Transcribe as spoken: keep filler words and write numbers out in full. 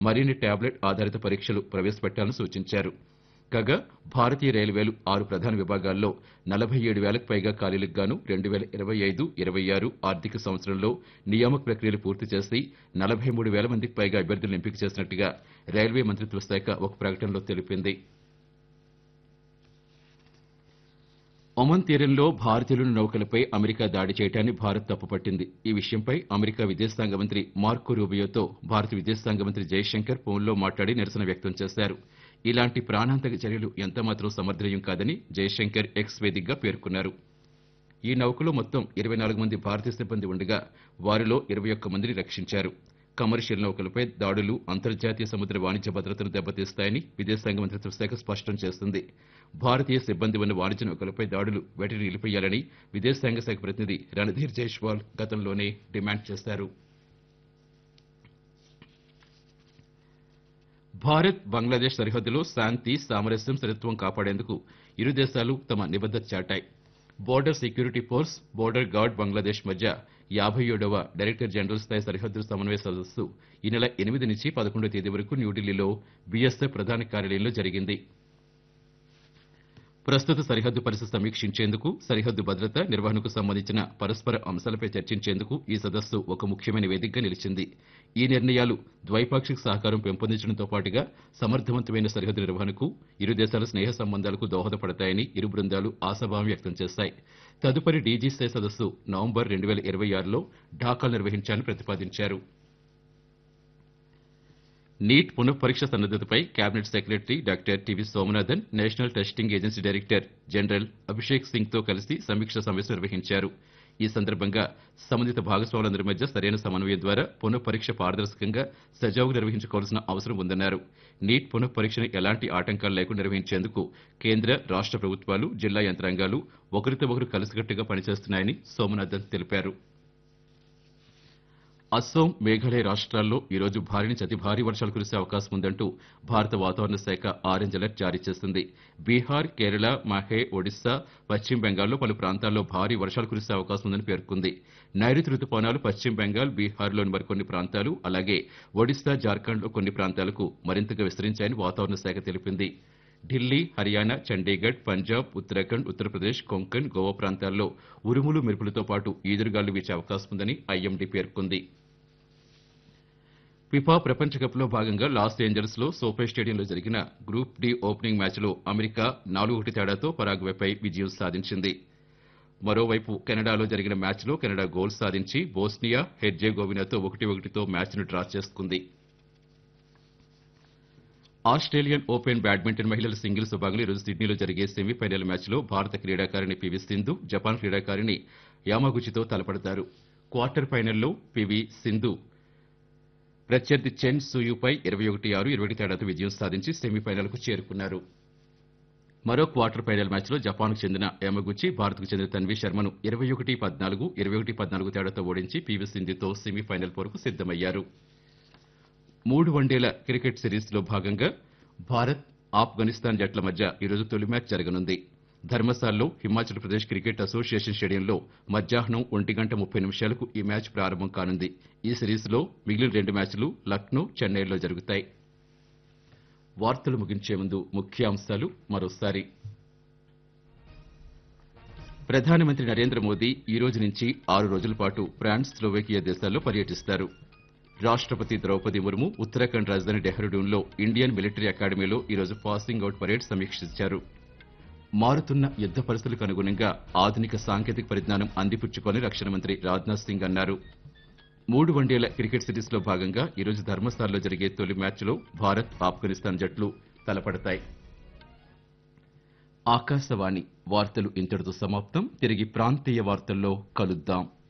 మరిన్ని టాబ్లెట్ ఆధారిత పరీక్షలు ప్రవేశపెట్టాలని సూచించారు. కాగా భారతీయ రైల్వేలు ఆరు ప్రధాన విభాగాల్లో నలభై ఏడు వేలకు పైగా ఖాళీలకు గాను రెండు వేల ఇరవై ఐదు ఇరవై ఆరు ఆర్థిక సంవత్సరంలో నియామక ప్రక్రియలు పూర్తి చేసి నలభై మూడు వేల మందికి పైగా అభ్యర్థులను ఎంపిక చేసినట్టుగా రైల్వే మంత్రిత్వ శాఖ ఒక ప్రకటనలో తెలిపింది. ఒమన్ తీరంలో భారతీయుల నౌకలపై అమెరికా దాడి చేయడాన్ని భారత్ తప్పుపట్టింది. ఈ విషయంపై అమెరికా విదేశాంగ మంత్రి మార్కో రూబియోతో భారత విదేశాంగ మంత్రి జయశంకర్ ఫోన్లో మాట్లాడి నిరసన వ్యక్తం చేశారు. ఇలాంటి ప్రాణాంతక చర్యలు ఎంతమాత్రం సమర్థనీయం కాదని జయశంకర్ ఎక్స్ వేదికగా పేర్కొన్నారు. ఈ నౌకలో మొత్తం ఇరవై నాలుగు మంది భారతీయ సిబ్బంది ఉండగా వారిలో ఇరవై ఒక్క మందిని రక్షించారు. కమర్షియల్ నౌకలపై దాడులు అంతర్జాతీయ సముద్ర వాణిజ్య భద్రతను దెబ్బతీస్తాయని విదేశాంగ మంత్రిత్వ శాఖ స్పష్టం చేస్తుంది. భారతీయ సిబ్బంది ఉన్న వాణిజ్య నౌకలపై దాడులు వెంటనే నిలిపేయాలని విదేశాంగ శాఖ ప్రతినిధి రణధీర్ జైష్వాల్ గతంలోనే డిమాండ్ చేశారు. భారత్ బంగ్లాదేశ్ సరిహద్దులో శాంతి సామరస్యం స్థిరత్వం కాపాడేందుకు ఇరు దేశాలు తమ నిబద్దత చాటాయి. Border security force border gourd Bangladesh మధ్య యాభై ఏడవ డైరెక్టర్ జనరల్ స్థాయి సరిహద్దు సమన్వయ సదస్సు ఈ నెల ఎనిమిది నుంచి పదకొండవ తేదీ వరకు న్యూఢిల్లీలో బీఎస్ఎఫ్ ప్రధాన కార్యాలయంలో జరిగింది. ప్రస్తుత సరిహద్దు పరిస్థితి సమీక్షించేందుకు సరిహద్దు భద్రత నిర్వహణకు సంబంధించిన పరస్పర అంశాలపై చర్చించేందుకు ఈ సదస్సు ఒక ముఖ్యమైన వేదికగా నిలిచింది. ఈ నిర్ణయాలు ద్వైపాక్షిక సహకారం పెంపొందించడంతో పాటుగా సమర్థవంతమైన సరిహద్దు నిర్వహణకు ఇరు దేశాల స్నేహ సంబంధాలకు దోహదపడతాయని ఇరు బృందాలు ఆశాభావం వ్యక్తం చేశాయి. తదుపరి డీజీసీ సదస్సు నవంబర్ రెండు వేల ఇరవై ఆరులో ఢాకాలో నిర్వహించాలని ప్రతిపాదించారు. Neat పునఃపరీక్ష సన్నద్దతపై cabinet secretary doctor TV Somanathan national testing agency director general Abhishek Singh తో కలిసి సమీక్ష సమావేశం నిర్వహించారు. ఈ సందర్భంగా సంబంధిత భాగస్వాములందరి మధ్య సరైన సమన్వయం ద్వారా పునఃపరీక్ష పారదర్శకంగా సజావుగా నిర్వహించుకోవాల్సిన అవసరం ఉందన్నారు. నీట్ పునఃపరీక్షను ఎలాంటి ఆటంకాలు లేకుండా నిర్వహించేందుకు కేంద్ర రాష్ట ప్రభుత్వాలు జిల్లా యంత్రాంగాలు ఒకరితో ఒకరు కలిసికట్టుగా పనిచేస్తున్నాయని సోమనాథన్ తెలిపారు. అస్సోం మేఘాలయ రాష్ట్రాల్లో ఈరోజు భారీ నుంచి అతి భారీ వర్షాలు కురిసే అవకాశం ఉందంటూ భారత వాతావరణ శాఖ ఆరెంజ్ అలర్ట్ జారీ చేసింది. బీహార్ కేరళ మాహే ఒడిశా పశ్చిమ బెంగాల్లో పలు ప్రాంతాల్లో భారీ వర్షాలు కురిసే అవకాశం ఉందని పేర్కొంది. నైరుతి రుతుపవనాలు పశ్చిమ బెంగాల్ బీహార్లోని మరికొన్ని ప్రాంతాలు అలాగే ఒడిశా జార్ఖండ్లో కొన్ని ప్రాంతాలకు మరింతగా విస్తరించాయని వాతావరణ శాఖ తెలిపింది. ఢిల్లీ హర్యానా చండీగఢ్ పంజాబ్ ఉత్తరాఖండ్ ఉత్తరప్రదేశ్ కొంకణ్ గోవా ప్రాంతాల్లో ఉరుములు మెరుపులతో పాటు ఈదురుగాలు వీచే అవకాశం ఉందని ఐఎండీ పేర్కొంది. ఫిఫా ప్రపంచ కప్లో భాగంగా లాస్ ఏంజల్స్ లో సోఫే స్టేడియంలో జరిగిన గ్రూప్ డి ఓపెనింగ్ మ్యాచ్లో అమెరికా నాలుగు ఒకటి తేడాతో పరాగ్వేపై విజయం సాధించింది. మరోవైపు కెనడాలో జరిగిన మ్యాచ్లో కెనడా గోల్ సాధించి బోస్నియా హెర్జెగోవినాతో ఒకటి ఒకటితో మ్యాచ్ను డ్రా చేసుకుంది. ఆస్ట్రేలియన్ ఓపెన్ బ్యాడ్మింటన్ మహిళల సింగిల్స్ విభాగంలో ఈరోజు సిడ్నీలో జరిగే సెమీఫైనల్ మ్యాచ్లో భారత క్రీడాకారిణి పివి సింధు జపాన్ క్రీడాకారిణి యామాగుచితో తలపడతారు. క్వార్టర్ ఫైనల్లో పివి సింధు ప్రత్యర్థి చెన్ సూయుపై ఇరవై ఒకటి ఆరు ఇరవై ఒకటి తేడాతో విజయం సాధించి సెమీఫైనల్కు చేరుకున్నారు. మరో క్వార్టర్ ఫైనల్ మ్యాచ్లో జపాన్కు చెందిన యామాగుచి భారత్కు చెందిన తన్వీ శర్మను ఇరవై ఒకటి పద్నాలుగు ఇరవై ఒకటి పద్నాలుగు తేడాతో ఓడించి పివి సింధుతో సెమీఫైనల్ పోరుకు సిద్దమయ్యారు. మూడు వన్డేల క్రికెట్ సిరీస్లో భాగంగా భారత్ ఆఫ్ఘనిస్తాన్ జట్ల మధ్య ఈరోజు తొలి మ్యాచ్ జరగనుంది. ధర్మశాలలో హిమాచల్ ప్రదేశ్ క్రికెట్ అసోసియేషన్ స్టేడియంలో మధ్యాహ్నం ఒంటి గంట ముప్పై నిమిషాలకు ఈ మ్యాచ్ ప్రారంభం కానుంది. ఈ సిరీస్లో మిగిలిన రెండు మ్యాచ్లు లక్నో చెన్నైలో జరుగుతాయి. వార్తలు ముగించే ముందు ముఖ్యాంశాలు మరోసారి. ప్రధానమంత్రి నరేంద్ర మోదీ ఈ రోజు నుంచి ఆరు రోజుల పాటు ఫ్రాన్స్ స్లోవేకియా దేశాల్లో పర్యటిస్తారు. రాష్టపతి ద్రౌపది ముర్ము ఉత్తరాఖండ్ రాజధాని డెహ్రాడూన్లో ఇండియన్ మిలిటరీ అకాడమీలో ఈరోజు పాసింగ్ అవుట్ పరేడ్ సమీక్షించారు. మారుతున్న యుద్ద పరిస్థితులకు అనుగుణంగా ఆధునిక సాంకేతిక పరిజ్ఞానం అందిపుచ్చుకోని రక్షణ మంత్రి రాజ్నాథ్ సింగ్ అన్నారు. మూడు వన్డేల క్రికెట్ సిరీస్లో భాగంగా ఈరోజు ధర్మశాలలో జరిగే తొలి మ్యాచ్లో భారత్ ఆఫ్ఘనిస్తాన్ జట్లు తలపడతాయి. ఆకాశవాణి వార్తలు ఇంతటితో సమాప్తం. తిరిగి ప్రాంతీయ వార్తల్లో కలుద్దాం.